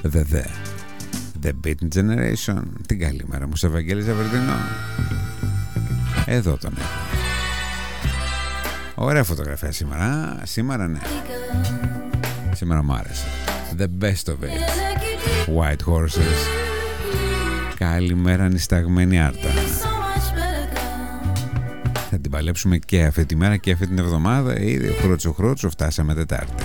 The Beat Generation. Την καλημέρα μου σε Ευαγγέλη Ζαβερδινό. Εδώ τον έχω. Ωραία φωτογραφία σήμερα. Σήμερα ναι. Σήμερα μου άρεσε. The best of it. White horses. Καλημέρα νησταγμένη Άρτα. Θα την παλέψουμε και αυτή τη μέρα και αυτή την εβδομάδα. Ήδη χρότσο φτάσαμε Τετάρτη.